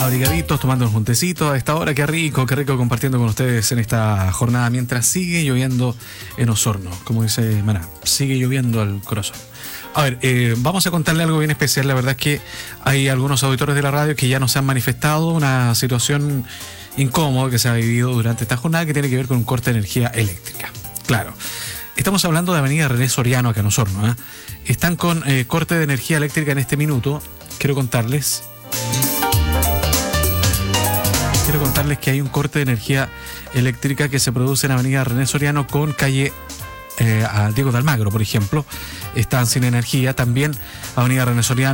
abrigaditos, tomando un tecito a esta hora. Qué rico compartiendo con ustedes en esta jornada mientras sigue lloviendo en Osorno. Como dice Maná, sigue lloviendo al corazón. A ver, vamos a contarle algo bien especial. La verdad es que hay algunos auditores de la radio que ya nos han manifestado una situación incómoda que se ha vivido durante esta jornada que tiene que ver con un corte de energía eléctrica. Claro, estamos hablando de Avenida René Soriano acá en Osorno. Están con corte de energía eléctrica en este minuto. Quiero contarles que hay un corte de energía eléctrica que se produce en Avenida René Soriano con calle a Diego de Almagro, por ejemplo. Están sin energía. También Avenida René Soriano